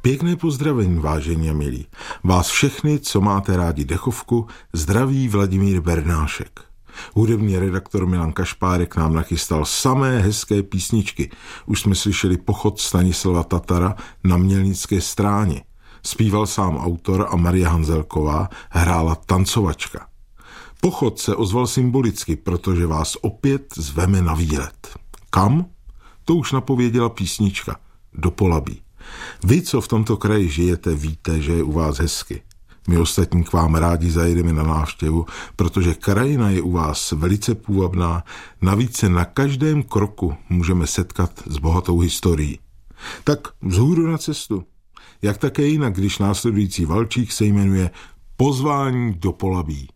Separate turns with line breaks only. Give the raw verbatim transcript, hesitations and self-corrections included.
Pěkné pozdravení, vážení a milí. Vás všechny, co máte rádi dechovku, zdraví Vladimír Bernášek. Hudební redaktor Milan Kašpárek nám nachystal samé hezké písničky. Už jsme slyšeli Pochod Stanislava Tatara na Mělnické stráně. Zpíval sám autor a Marie Hanzelková hrála tancovačka. Pochod se ozval symbolicky, protože vás opět zveme na výlet. Kam? To už napověděla písnička. Do Polabí. Vy, co v tomto kraji žijete, víte, že je u vás hezky. My ostatní k vám rádi zajedeme na návštěvu, protože krajina je u vás velice půvabná, navíc se na každém kroku můžeme setkat s bohatou historií. Tak vzhůru na cestu. Jak také jinak, když následující valčík se jmenuje Pozvání do Polabí.